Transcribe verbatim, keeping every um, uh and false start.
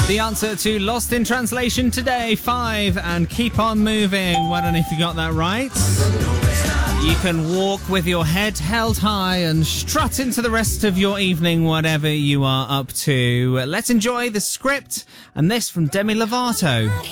The answer to Lost in Translation today, five, and keep on moving. Well done if you got that right. You can walk with your head held high and strut into the rest of your evening, whatever you are up to. Let's enjoy the script and this from Demi Lovato.